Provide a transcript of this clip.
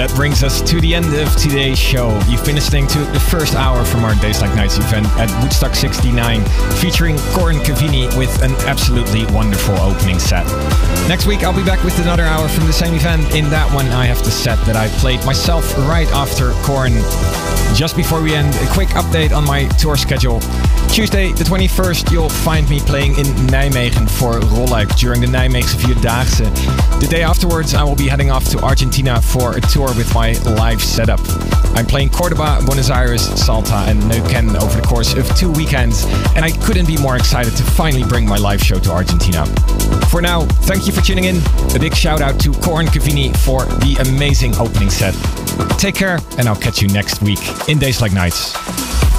That brings us to the end of today's show. You've been listening to the first hour from our Days Like Nights event at Woodstock 69, featuring Corin Cavini with an absolutely wonderful opening set. Next week, I'll be back with another hour from the same event. In that one, I have the set that I played myself right after Corin. Just before we end, a quick update on my tour schedule. Tuesday, the 21st, you'll find me playing in Nijmegen for Rolluik during the Nijmeegse Vierdaagse. The day afterwards, I will be heading off to Argentina for a tour with my live setup. I'm playing Cordoba, Buenos Aires, Salta and Neuquén over the course of 2 weekends, and I couldn't be more excited to finally bring my live show to Argentina. For now, thank you for tuning in. A big shout out to Corin Cavini for the amazing opening set. Take care, and I'll catch you next week in Days Like Nights.